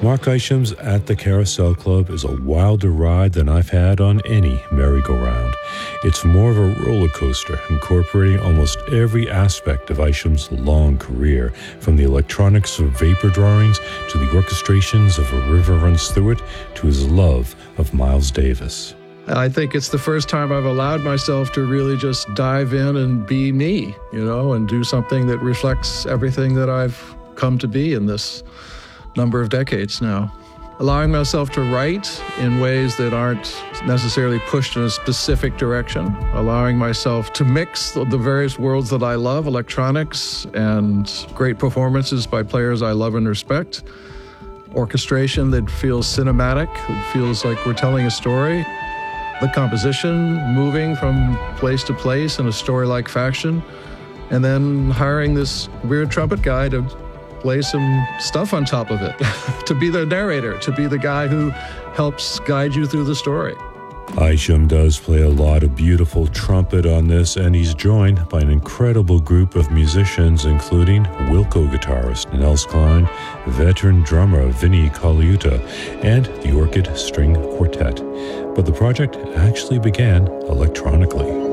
Mark Isham's At the Carousel Club is a wilder ride than I've had on any merry-go-round. It's more of a roller coaster, incorporating almost every aspect of Isham's long career, from the electronics of vapor drawings to the orchestrations of A River Runs Through It to his love of Miles Davis. I think it's the first time I've allowed myself to really just dive in and be me, and do something that reflects everything that I've come to be in this number of decades now. Allowing myself to write in ways that aren't necessarily pushed in a specific direction. Allowing myself to mix the various worlds that I love, electronics and great performances by players I love and respect. Orchestration that feels cinematic, that feels like we're telling a story. The composition, moving from place to place in a story-like fashion. And then hiring this weird trumpet guy to play some stuff on top of it, to be the narrator, to be the guy who helps guide you through the story. Isham does play a lot of beautiful trumpet on this, and he's joined by an incredible group of musicians, including Wilco guitarist Nels Cline, veteran drummer Vinnie Colaiuta, and the Orchid String Quartet. But the project actually began electronically.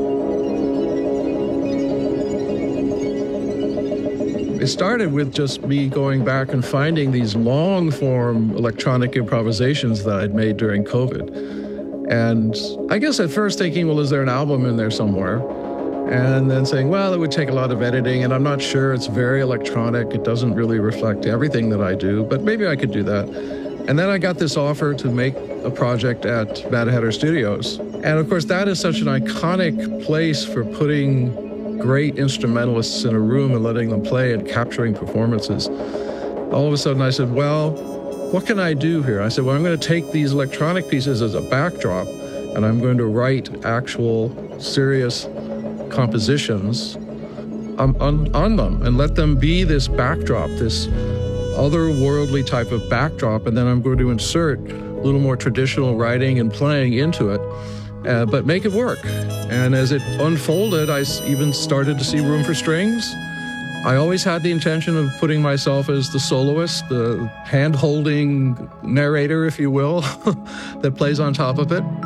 It started with just me going back and finding these long-form electronic improvisations that I'd made during COVID. And I guess at first thinking, well, is there an album in there somewhere? And then saying, well, it would take a lot of editing, and I'm not sure, it's very electronic. It doesn't really reflect everything that I do, but maybe I could do that. And then I got this offer to make a project at Mad Hatter Studios. And of course, that is such an iconic place for putting great instrumentalists in a room and letting them play and capturing performances. All of a sudden I said, well, what can I do here? I said, well, I'm going to take these electronic pieces as a backdrop and I'm going to write actual serious compositions on them and let them be this backdrop, this otherworldly type of backdrop, and then I'm going to insert a little more traditional writing and playing into it, but make it work. And as it unfolded, I even started to see room for strings. I always had the intention of putting myself as the soloist, the hand-holding narrator, if you will, that plays on top of it.